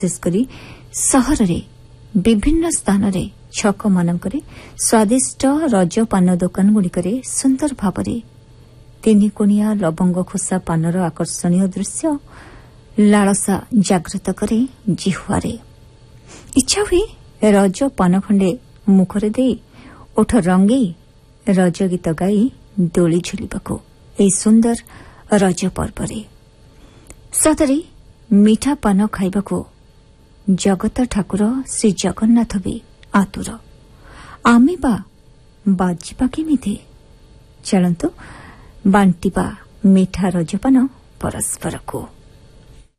विशेषकरी सहर रे विभिन्न स्थान रे छक मानकरे स्वादिष्ट रज पान दुकान गुड़िकरे सुंदर भावरे तीन कोणिया लवंग खोसा पानर आकर्षणीय दृश्य लालसा जागृत करे जिह्वारे इच्छा हुए रज पान खंडे मुखरे दे ओठ रंगे रज गीत गाई दोली झुलिबाको ए सुंदर रज पर्वरे सतरे मीठा पान खाइबाको जगत ठाकुर श्री जगन्नाथ भी आतुर आमे बाजिबा केमिति चलंतु बांटिबा मीठा रजपान परस्पर को।